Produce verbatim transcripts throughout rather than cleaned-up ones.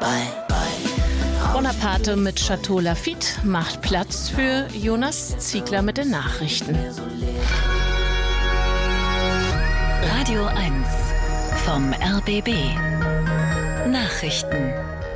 Bonaparte mit Chateau Lafite macht Platz für Jonas Ziegler mit den Nachrichten. Radio eins vom R B B. Nachrichten.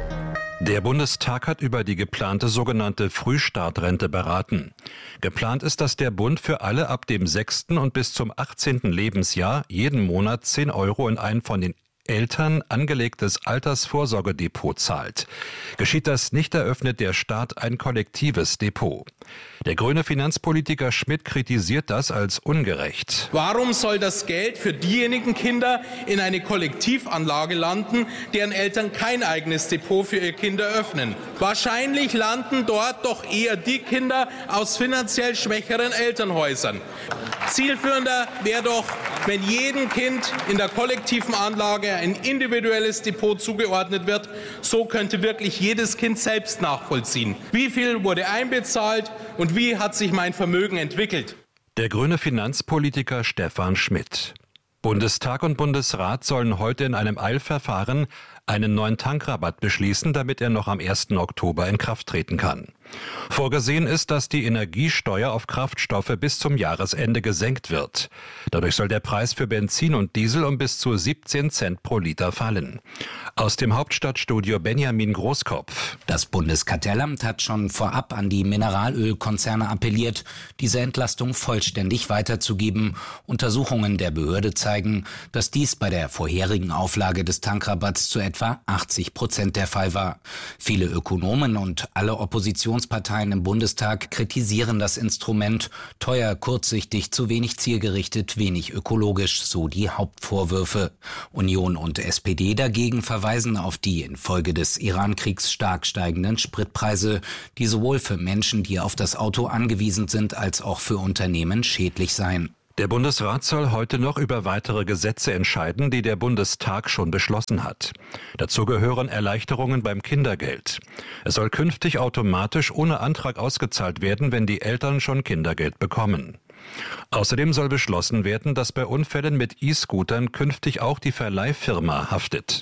Der Bundestag hat über die geplante sogenannte Frühstartrente beraten. Geplant ist, dass der Bund für alle ab dem sechsten und bis zum achtzehnten Lebensjahr jeden Monat zehn Euro in ein von den Eltern angelegtes Altersvorsorgedepot zahlt. Geschieht das nicht, eröffnet der Staat ein kollektives Depot. Der grüne Finanzpolitiker Schmidt kritisiert das als ungerecht. Warum soll das Geld für diejenigen Kinder in eine Kollektivanlage landen, deren Eltern kein eigenes Depot für ihre Kinder öffnen? Wahrscheinlich landen dort doch eher die Kinder aus finanziell schwächeren Elternhäusern. Zielführender wäre doch, wenn jedem Kind in der kollektiven Anlage ein individuelles Depot zugeordnet wird. So könnte wirklich jedes Kind selbst nachvollziehen, wie viel wurde einbezahlt und wie hat sich mein Vermögen entwickelt. Der grüne Finanzpolitiker Stefan Schmidt. Bundestag und Bundesrat sollen heute in einem Eilverfahren einen neuen Tankrabatt beschließen, damit er noch am ersten Oktober in Kraft treten kann. Vorgesehen ist, dass die Energiesteuer auf Kraftstoffe bis zum Jahresende gesenkt wird. Dadurch soll der Preis für Benzin und Diesel um bis zu siebzehn Cent pro Liter fallen. Aus dem Hauptstadtstudio Benjamin Großkopf. Das Bundeskartellamt hat schon vorab an die Mineralölkonzerne appelliert, diese Entlastung vollständig weiterzugeben. Untersuchungen der Behörde zeigen, dass dies bei der vorherigen Auflage des Tankrabatts zu etwa achtzig Prozent der Fall war. Viele Ökonomen und alle Oppositionsparteien im Bundestag kritisieren das Instrument. Teuer, kurzsichtig, zu wenig zielgerichtet, wenig ökologisch, so die Hauptvorwürfe. Union und S P D dagegen verweisen auf die infolge des Iran-Kriegs stark steigenden Spritpreise, die sowohl für Menschen, die auf das Auto angewiesen sind, als auch für Unternehmen schädlich seien. Der Bundesrat soll heute noch über weitere Gesetze entscheiden, die der Bundestag schon beschlossen hat. Dazu gehören Erleichterungen beim Kindergeld. Es soll künftig automatisch ohne Antrag ausgezahlt werden, wenn die Eltern schon Kindergeld bekommen. Außerdem soll beschlossen werden, dass bei Unfällen mit E-Scootern künftig auch die Verleihfirma haftet.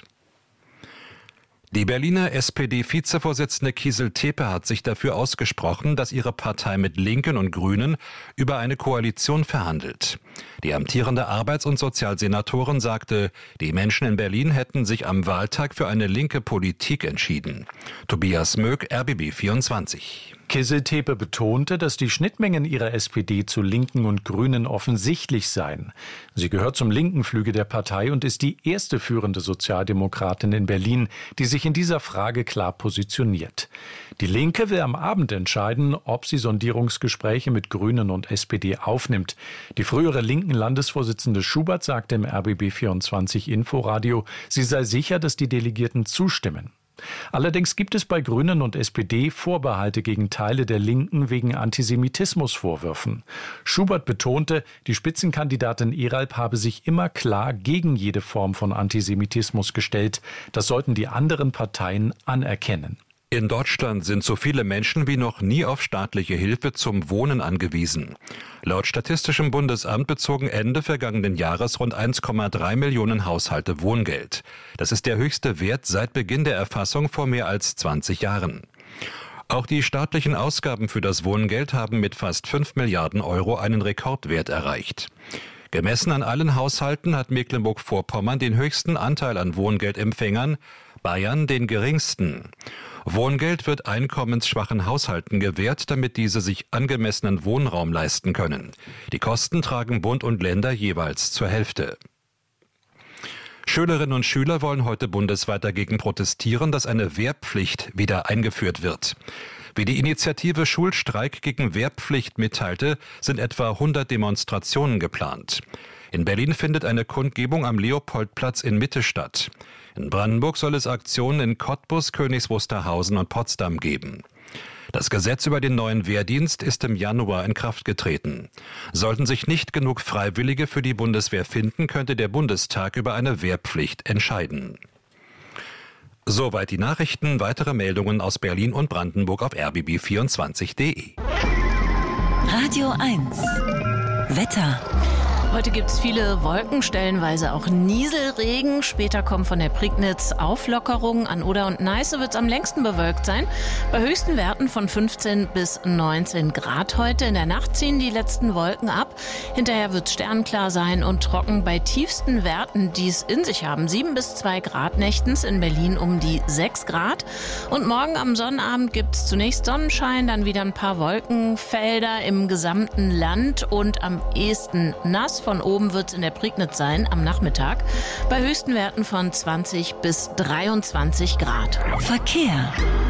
Die Berliner S P D-Vizevorsitzende Kiesel-Tepe hat sich dafür ausgesprochen, dass ihre Partei mit Linken und Grünen über eine Koalition verhandelt. Die amtierende Arbeits- und Sozialsenatorin sagte, die Menschen in Berlin hätten sich am Wahltag für eine linke Politik entschieden. Tobias Möck, R B B vierundzwanzig. Kiesel-Tepe betonte, dass die Schnittmengen ihrer S P D zu Linken und Grünen offensichtlich seien. Sie gehört zum linken Flügel der Partei und ist die erste führende Sozialdemokratin in Berlin, die sich in dieser Frage klar positioniert. Die Linke will am Abend entscheiden, ob sie Sondierungsgespräche mit Grünen und S P D aufnimmt. Die frühere linken Landesvorsitzende Schubert sagte im R B B vierundzwanzig Inforadio, sie sei sicher, dass die Delegierten zustimmen. Allerdings gibt es bei Grünen und S P D Vorbehalte gegen Teile der Linken wegen Antisemitismusvorwürfen. Schubert betonte, die Spitzenkandidatin Eralp habe sich immer klar gegen jede Form von Antisemitismus gestellt. Das sollten die anderen Parteien anerkennen. In Deutschland sind so viele Menschen wie noch nie auf staatliche Hilfe zum Wohnen angewiesen. Laut Statistischem Bundesamt bezogen Ende vergangenen Jahres rund eins Komma drei Millionen Haushalte Wohngeld. Das ist der höchste Wert seit Beginn der Erfassung vor mehr als zwanzig Jahren. Auch die staatlichen Ausgaben für das Wohngeld haben mit fast fünf Milliarden Euro einen Rekordwert erreicht. Gemessen an allen Haushalten hat Mecklenburg-Vorpommern den höchsten Anteil an Wohngeldempfängern, Bayern den geringsten. Wohngeld wird einkommensschwachen Haushalten gewährt, damit diese sich angemessenen Wohnraum leisten können. Die Kosten tragen Bund und Länder jeweils zur Hälfte. Schülerinnen und Schüler wollen heute bundesweit dagegen protestieren, dass eine Wehrpflicht wieder eingeführt wird. Wie die Initiative Schulstreik gegen Wehrpflicht mitteilte, sind etwa hundert Demonstrationen geplant. In Berlin findet eine Kundgebung am Leopoldplatz in Mitte statt. In Brandenburg soll es Aktionen in Cottbus, Königs Wusterhausen und Potsdam geben. Das Gesetz über den neuen Wehrdienst ist im Januar in Kraft getreten. Sollten sich nicht genug Freiwillige für die Bundeswehr finden, könnte der Bundestag über eine Wehrpflicht entscheiden. Soweit die Nachrichten. Weitere Meldungen aus Berlin und Brandenburg auf r b b vierundzwanzig punkt d e. Radio eins. Wetter. Heute gibt es viele Wolken, stellenweise auch Nieselregen. Später kommen von der Prignitz Auflockerungen. An Oder und Neiße wird es am längsten bewölkt sein. Bei höchsten Werten von fünfzehn bis neunzehn Grad heute. In der Nacht ziehen die letzten Wolken ab. Hinterher wird es sternklar sein und trocken bei tiefsten Werten, die es in sich haben. sieben bis zwei Grad nächtens, in Berlin um die sechs Grad. Und morgen am Sonnabend gibt es zunächst Sonnenschein, dann wieder ein paar Wolkenfelder im gesamten Land und am ehesten nass. Von oben wird es in der Prignitz sein am Nachmittag. Bei höchsten Werten von zwanzig bis dreiundzwanzig Grad. Verkehr.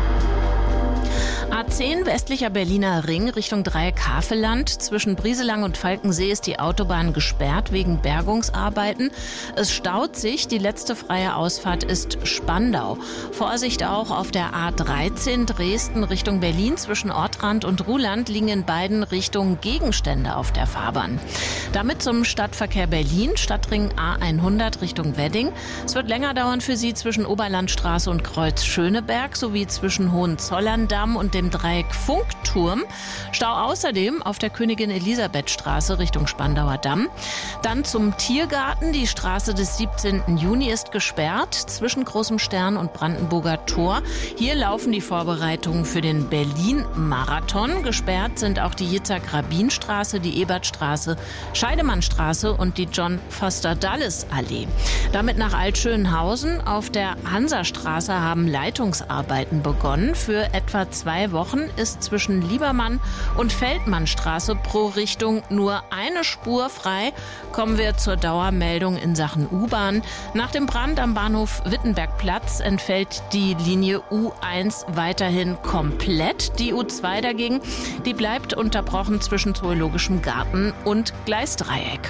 A zehn westlicher Berliner Ring Richtung Dreieck-Havelland. Zwischen Brieselang und Falkensee ist die Autobahn gesperrt wegen Bergungsarbeiten. Es staut sich. Die letzte freie Ausfahrt ist Spandau. Vorsicht auch auf der A dreizehn Dresden Richtung Berlin. Zwischen Ortrand und Ruhland liegen in beiden Richtungen Gegenstände auf der Fahrbahn. Damit zum Stadtverkehr Berlin, Stadtring A hundert Richtung Wedding. Es wird länger dauern für Sie zwischen Oberlandstraße und Kreuz Schöneberg sowie zwischen Hohenzollern-Damm und dem Dreieck Funkturm. Stau außerdem auf der Königin-Elisabeth-Straße Richtung Spandauer Damm. Dann zum Tiergarten. Die Straße des siebzehnten Juni ist gesperrt zwischen Großem Stern und Brandenburger Tor. Hier laufen die Vorbereitungen für den Berlin-Marathon. Gesperrt sind auch die Yitzhak-Rabin-Straße, die Ebertstraße, Scheidemannstraße und die John-Foster-Dulles-Allee. Damit nach Altschönhausen. Auf der Hansastraße haben Leitungsarbeiten begonnen. Für etwa zwei Wochen ist zwischen Liebermann und Feldmannstraße pro Richtung nur eine Spur frei. Kommen wir zur Dauermeldung in Sachen U-Bahn. Nach dem Brand am Bahnhof Wittenbergplatz entfällt die Linie U eins weiterhin komplett. Die U zwei dagegen, die bleibt unterbrochen zwischen Zoologischem Garten und Gleisdreieck.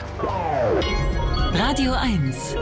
Radio eins.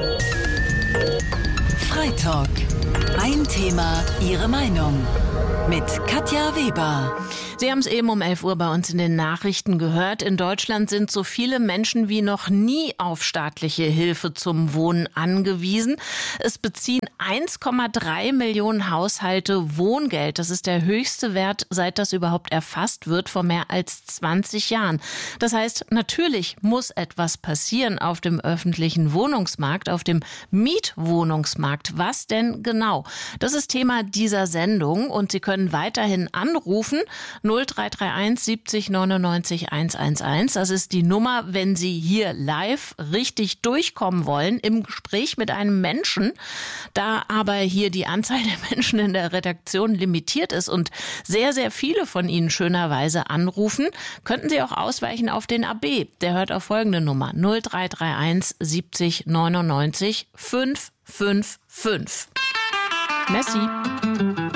Freitalk. Ein Thema, Ihre Meinung. Mit Katja Weber. Sie haben es eben um elf Uhr bei uns in den Nachrichten gehört. In Deutschland sind so viele Menschen wie noch nie auf staatliche Hilfe zum Wohnen angewiesen. Es beziehen eins Komma drei Millionen Haushalte Wohngeld. Das ist der höchste Wert, seit das überhaupt erfasst wird, vor mehr als zwanzig Jahren. Das heißt, natürlich muss etwas passieren auf dem öffentlichen Wohnungsmarkt, auf dem Mietwohnungsmarkt. Was denn genau? Das ist Thema dieser Sendung und Sie können weiterhin anrufen. null drei drei eins siebzig neunundneunzig hundertelf. Das ist die Nummer, wenn Sie hier live richtig durchkommen wollen im Gespräch mit einem Menschen. Da aber hier die Anzahl der Menschen in der Redaktion limitiert ist und sehr, sehr viele von Ihnen schönerweise anrufen, könnten Sie auch ausweichen auf den A B. Der hört auf folgende Nummer: null drei drei eins siebzig neunundneunzig fünfhundertfünfundfünfzig. Messi.